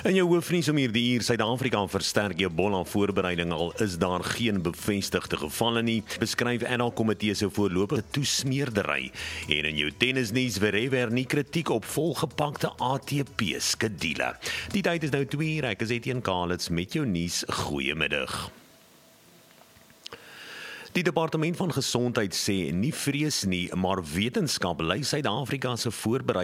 In jou hoofnuus om hierdie uur, Suid-Afrika versterk Ebola-voorbereiding, al is daar geen bevestigde gevalle nie, beskryf NL-komitee se voorlopige toesmeerdery. En in jou tennisnuus, Verever nie kritiek op volgepakte ATP-skedule. Die tyd is nou 2 uur, ek is Etienne Kalitz met jou nuus. Goeiemiddag. Die Departement van Gesondheid sê nie vrees nie, maar wetenskap lei Suid-Afrika se voorbereiding